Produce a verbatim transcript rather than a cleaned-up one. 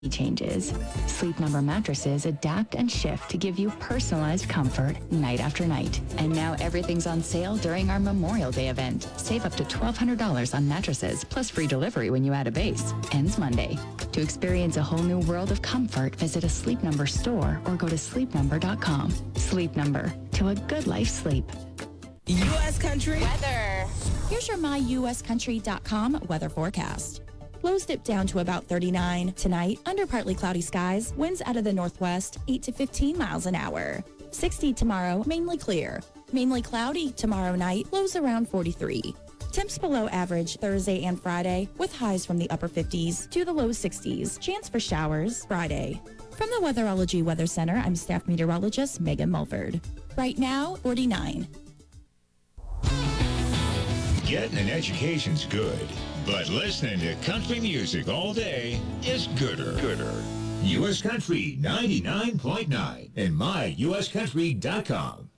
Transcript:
changes. Sleep Number mattresses adapt and shift to give you personalized comfort night after night. And now everything's on sale during our Memorial Day event. Save up to twelve hundred dollars on mattresses plus free delivery when you add a base. Ends Monday. To experience a whole new world of comfort, visit a Sleep Number store or go to sleep number dot com. Sleep Number. To a good life sleep. U S Country weather. Here's your my U S country dot com weather forecast. Lows dip down to about thirty-nine. Tonight, under partly cloudy skies, winds out of the northwest, eight to fifteen miles an hour. sixty tomorrow, mainly clear. Mainly cloudy tomorrow night, lows around forty-three. Temps below average Thursday and Friday, with highs from the upper fifties to the low sixties. Chance for showers Friday. From the Weatherology Weather Center, I'm staff meteorologist Megan Mulford. Right now, forty-nine. Getting an education's good, but listening to country music all day is gooder. Gooder. U S Country ninety-nine point nine and my U S country dot com.